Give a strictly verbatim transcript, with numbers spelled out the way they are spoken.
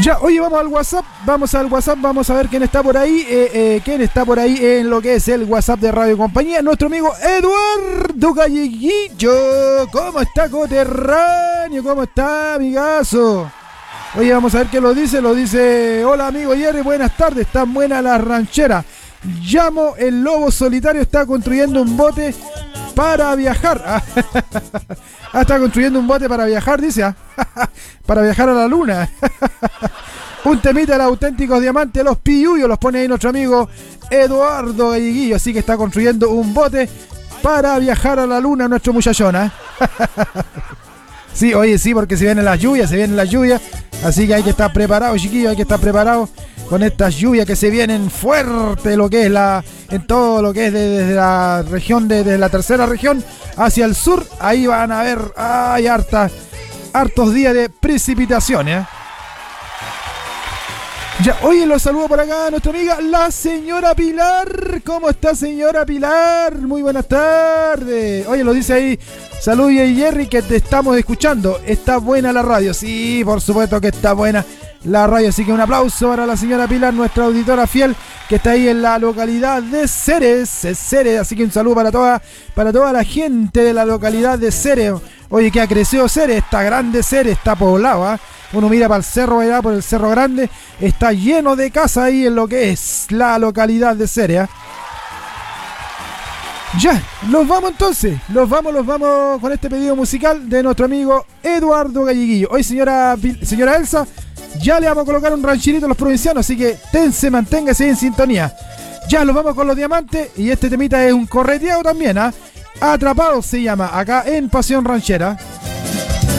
Ya, oye, vamos al WhatsApp, vamos al WhatsApp, vamos a ver quién está por ahí, eh, eh, quién está por ahí en lo que es el WhatsApp de Radio Compañía, nuestro amigo Eduardo Galleguillo. ¿Cómo está, coterráneo? ¿Cómo está, amigazo? Oye, vamos a ver qué lo dice, lo dice: hola amigo Jerry, buenas tardes, están buenas las rancheras. Llamo, el lobo solitario está construyendo un bote para viajar. Ah, está construyendo un bote para viajar, dice. Ah, para viajar a la luna. Un temita de los auténticos diamantes, los piyuyos, los pone ahí nuestro amigo Eduardo Galleguillo. Así que está construyendo un bote para viajar a la luna, nuestro muchachona. Sí, oye, sí, porque se vienen las lluvias, se vienen las lluvias. Así que hay que estar preparado, chiquillos, hay que estar preparado con estas lluvias que se vienen fuerte, lo que es la, en todo lo que es de, desde la región, de, desde la tercera región hacia el sur. Ahí van a ver, hay hartas, hartos días de precipitaciones, ¿eh? Ya, oye, los saludo por acá a nuestra amiga, la señora Pilar. ¿Cómo está, señora Pilar? Muy buenas tardes. Oye, lo dice ahí, saludos Jerry, que te estamos escuchando. Está buena la radio. Sí, por supuesto que está buena la radio. Así que un aplauso para la señora Pilar, nuestra auditora fiel, que está ahí en la localidad de Ceres. Ceres, así que un saludo para toda, para toda la gente de la localidad de Ceres. Oye, que ha crecido Ceres, está grande Ceres, está poblado, ¿eh? Uno mira para el cerro, allá por el Cerro Grande, está lleno de casas ahí en lo que es la localidad de Ceres. Ya, los vamos entonces, los vamos, los vamos con este pedido musical de nuestro amigo Eduardo Galleguillo. Hoy, señora, señora Elsa, ya le vamos a colocar un rancherito a los provincianos, así que tense, manténgase en sintonía. Ya, los vamos con los diamantes, y este temita es un correteado también, ¿ah? ¿eh? Atrapado se llama, acá en Pasión Ranchera.